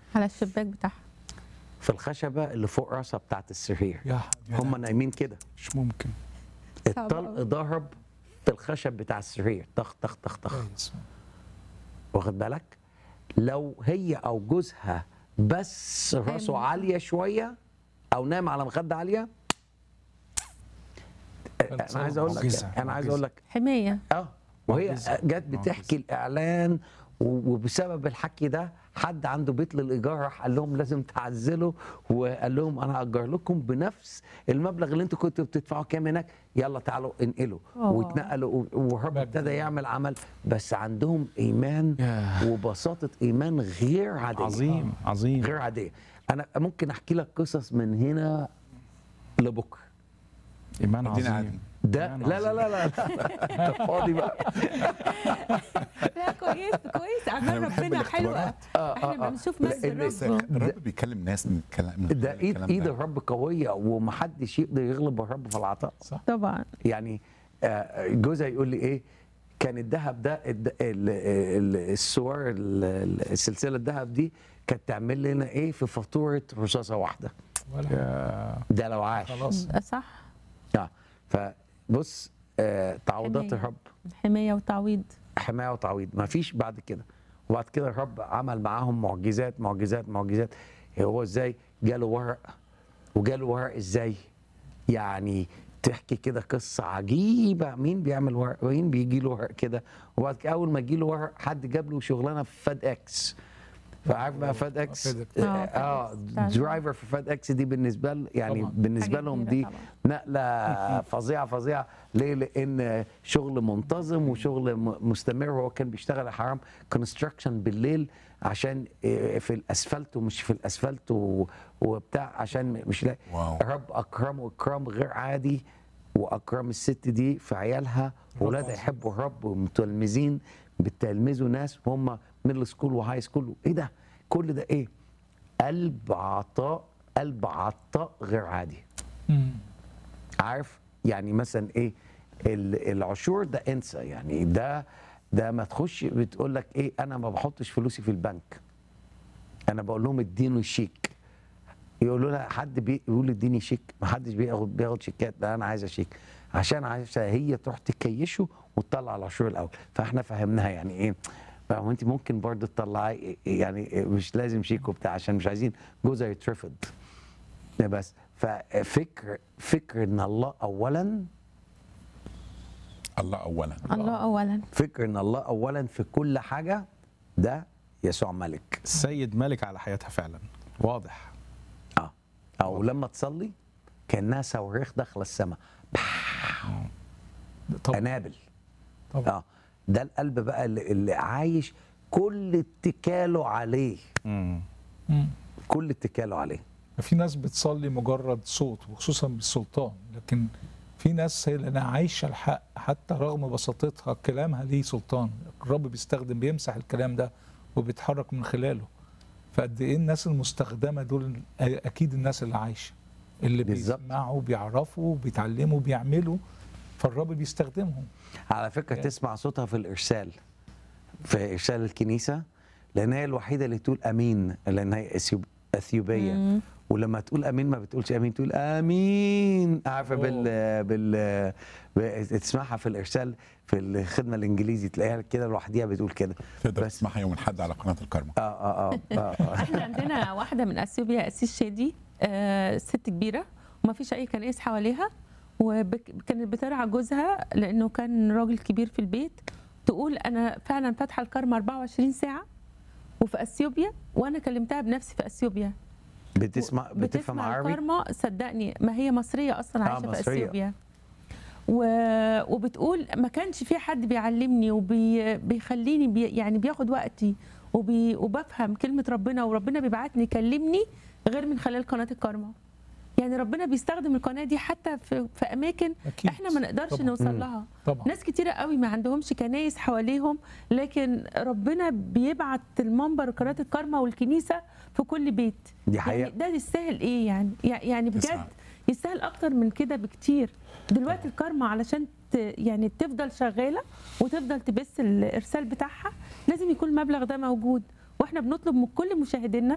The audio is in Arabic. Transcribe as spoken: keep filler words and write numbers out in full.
على الشباك بتاعها. في الخشبه اللي فوق راسها بتاعت السرير. يا هم نايمين كده، مش ممكن. صعب الطلق أوي. ضرب في الخشب بتاع السرير، طخ طخ طخ طخ. كويس. واخد بالك؟ لو هي او جوزها بس راسه آمن. عاليه شويه او نام على مخده عاليه، انا عايز اقول لك معجزة، انا عايز اقول لك حمايه. اه وهي معجزة. جت بتحكي الاعلان، و- وبسبب الحكي ده حد عنده بيت للايجار راح قال لهم لازم تعزلوا، وقال لهم انا هاجر لكم بنفس المبلغ اللي انتوا كنتوا بتدفعوا كام هناك، يلا تعالوا انقلوا. أوه. واتنقلوا والرب مجد. ابتدى يعمل عمل، بس عندهم ايمان ياه. وبساطه ايمان غير عاديه. عظيم عظيم. غير عاديه. انا ممكن احكي لك قصص من هنا لبكره. ايمان ادينا عظيم. عدل. ده إيمان لا لا عظيم. لا لا لا فاضي بقى. لا كويس كويس، إحنا اعمال بنحب ربنا حلوه. الاختبارات. آه، احنا آه، آه. بنشوف لا، مجد اللي- بس الرب. الرب بيكلم ناس من الكلام من ده خلال ايد الكلام ايد ده. الرب قويه، ومحدش يقدر يغلب الرب في العطاء. صح. طبعا. يعني آه، جوزها يقول لي ايه، كان الذهب ده الد- ال- ال- الصور ال- ال- السلسله الذهب دي كانت تعمل لنا ايه في فاتوره رصاصه واحده، ولا ده لو عاش. خلاص. ده صح. اه فبص، آه، تعويضات حماية. الرب حمايه وتعويض. حمايه وتعويض، ما فيش بعد كده. وبعد كده الرب عمل معاهم معجزات معجزات معجزات. هو ازاي جاله ورق، وجاله ورق ازاي؟ يعني تحكي كده قصه عجيبه، مين بيعمل ورق، مين بيجي له ورق كده، وبعد كده اول ما يجي له ورق حد جاب له شغلانه في فاد اكس. فعارف بقى فاد اكس؟ فاد إكس. آه، فاد اه إكس فعلا. درايفر في فاد اكس دي بالنسبه ل- يعني طبعاً. بالنسبه حاجة لهم كبيرة دي طبعاً. نقله فظيعه فظيعه. ليه؟ لان شغل منتظم وشغل م- مستمر. هو كان بيشتغل يا حرام كونستراكشن بالليل عشان إيه، في الاسفلت ومش في الاسفلت و- وبتاع، عشان مش لاقي. واو. الرب اكرمه اكرام غير عادي، واكرم الست دي في عيالها، واولادها عظيم. يحبوا الرب، ومتلمذين بتلمذوا ناس وهم ميدل سكول وهاي سكول. ايه ده؟ كل ده ايه؟ قلب عطاء، قلب عطاء غير عادي. مم. عارف يعني مثلا ايه ال- العشور ده؟ انسى يعني، ده ده ما تخش بتقول لك ايه، انا ما بحطش فلوسي في البنك، انا بقول لهم اديني شيك. يقولوا لها حد بيقول اديني شيك؟ ما حدش بياخد بياخد شيكات، لا انا عايزه شيك، عشان عايزه هي تروح تكيشه وتطلع العشور الاول. فاحنا فهمناها يعني ايه، فهو انت ممكن برضه تطلعي يعني مش لازم شيك وبتاع، عشان مش عايزين جوزها يترفض. ده بس. ففكر فكر ان الله اولا، الله اولا. الله اولا. فكر ان الله اولا في كل حاجه، ده يسوع ملك. السيد ملك على حياتها فعلا، واضح. اه او لما تصلي كانها صواريخ داخله السماء، طبعا قنابل. طبعا. اه ده القلب بقى اللي, اللي عايش كل اتكاله عليه، مم. مم. كل اتكاله عليه. في ناس بتصلي مجرد صوت، وخصوصا بالسلطان، لكن في ناس هي اللي عايشه الحق حتى رغم بساطتها، كلامها ليه سلطان. الرب بيستخدم، بيمسح الكلام ده وبيتحرك من خلاله. فقد ايه الناس المستخدمه دول اكيد الناس اللي عايشه، اللي بالظبط. بيسمعوا بيعرفوا بيتعلموا بيعملوا، فالرب بيستخدمهم. على فكره Yeah. تسمع صوتها في الارسال، في ارسال الكنيسه، لان هي الوحيده اللي تقول امين، لان هي أثيوب- اثيوبيه. مم. ولما تقول امين ما بتقولش امين، تقول امين. عارفه بال بال ب- تسمعها في الارسال في الخدمه الانجليزي، تلاقيها كده لوحديها بتقول كده. تقدر بس- تسمعها يوم الاحد على قناه الكرمه. اه اه اه, آه, آه. احنا عندنا واحده من اثيوبيا، اسيس شادي، آه ست كبيره وما فيش اي كنائس حواليها، وكانت بترعى جوزها لانه كان راجل كبير في البيت. تقول انا فعلا فاتحه الكرمه أربعة وعشرين ساعه وفي اثيوبيا، وانا كلمتها بنفسي في اثيوبيا. بتسمع بتفهم عربي؟ الكرمه، صدقني ما هي مصريه اصلا، عايشه آه، في مصرية. اثيوبيا. و... وبتقول ما كانش في حد بيعلمني وبيخليني وبي... بي... يعني بياخد وقتي وبي... وبفهم كلمه ربنا، وربنا بيبعتني يكلمني غير من خلال قناه الكرمه. يعني ربنا بيستخدم القناه دي حتى في, في اماكن أكيد. احنا ما نقدرش طبعاً. نوصل مم. لها. طبعا. ناس كتيرة قوي ما عندهمش كنايس حواليهم، لكن ربنا بيبعت المنبر قناة الكرمة والكنيسة في كل بيت. دي حقيقة. يعني ده يستاهل ايه يعني؟ يعني بجد يسعد. يستاهل اكتر من كده بكتير. دلوقتي الكرمة علشان ت يعني تفضل شغالة وتفضل تبث الارسال بتاعها، لازم يكون المبلغ ده موجود. واحنا بنطلب من كل مشاهدينا